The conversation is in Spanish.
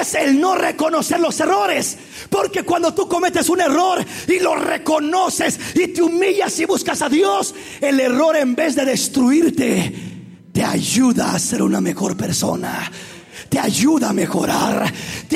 es el no reconocer los errores. Porque cuando tú cometes un error y lo reconoces y te humillas y buscas a Dios, el error, en vez de destruirte, te ayuda a ser una mejor persona, te ayuda a mejorar,